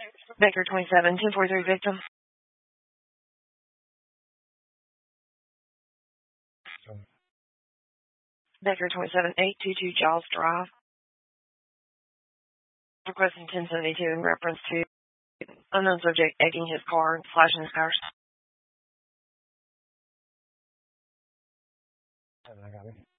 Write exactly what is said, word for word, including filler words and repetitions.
Baker twenty-seven, ten forty-three victim. Baker twenty-seven, eight twenty-two Giles Drive. Requesting ten seventy-two in reference to unknown subject egging his car and flashing his tires. I got it.